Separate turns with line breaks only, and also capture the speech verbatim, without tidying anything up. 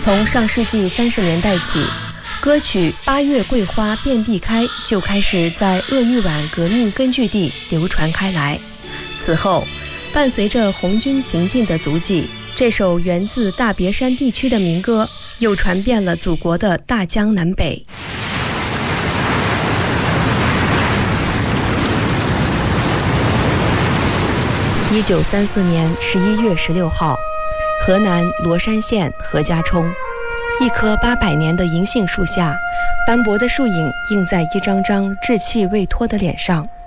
从上世纪三十年代起，歌曲《八月桂花遍地开》就开始在鄂豫皖革命根据地流传开来。此后，伴随着红军行进的足迹，这首源自大别山地区的民歌又传遍了祖国的大江南北。一九三四年十一月十六号，河南罗山县何家冲，一棵八百年的银杏树下，斑驳的树影映在一张张稚气未脱的脸上。